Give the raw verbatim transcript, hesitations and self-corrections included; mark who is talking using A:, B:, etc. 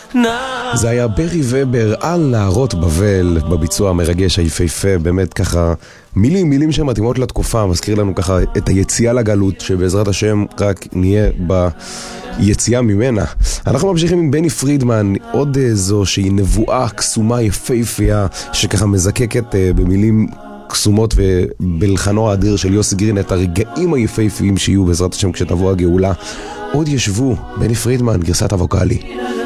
A: זה היה ברי ובר על נערות בבל, בביצוע המרגש היפהפה, באמת ככה מילים, מילים שמתאימות לתקופה, מזכיר לנו ככה את היציאה לגלות, שבעזרת השם רק נהיה ביציאה ממנה. אנחנו ממשיכים עם בני פרידמן, עוד זו שהיא נבואה קסומה יפהפייה, שככה מזקקת במילים קסומות ובלחנו האדיר של יוסי גרין את הרגעים היפהפיים שיהיו בעזרת השם כשתבוא הגאולה. עוד ישבו, בני פרידמן, גרסת הווקאלי.